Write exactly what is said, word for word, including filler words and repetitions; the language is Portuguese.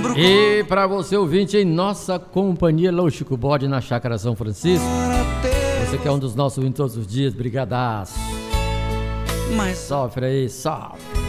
lembro. E pra você ouvinte em nossa companhia, Lô Chico Bode na Chácara São Francisco. Você que é um dos nossos ouvintes todos os dias, brigadaço. Mas sofre aí, sofre.